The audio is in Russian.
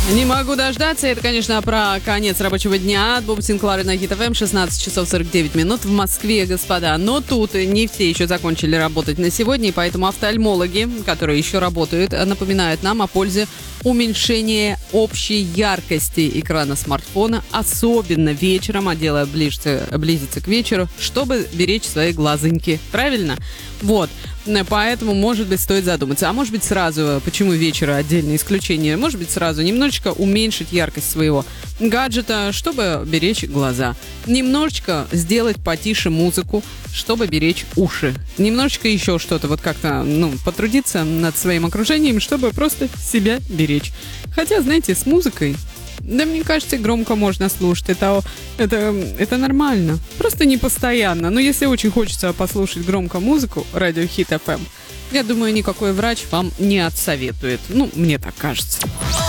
Не могу дождаться. Это, конечно, про конец рабочего дня. Боб Синклар на Хит ФМ, 16 часов 49 минут в Москве, господа. Но тут не все еще закончили работать на сегодня, и поэтому офтальмологи, которые еще работают, напоминают нам о пользе уменьшения общей яркости экрана смартфона, особенно вечером, а дело близится к вечеру, чтобы беречь свои глазоньки. Правильно? Вот. Поэтому, может быть, стоит задуматься. А может быть, сразу, почему вечера отдельное исключение, может быть, сразу немножечко уменьшить яркость своего гаджета, чтобы беречь глаза. Немножечко сделать потише музыку, чтобы беречь уши. Немножечко еще что-то, вот как-то, потрудиться над своим окружением, чтобы просто себя беречь. Хотя, знаете, с музыкой, да, мне кажется, громко можно слушать. Это нормально. Просто не постоянно. Но если очень хочется послушать громко музыку, радио Хит ФМ, я думаю, никакой врач вам не отсоветует. Мне так кажется.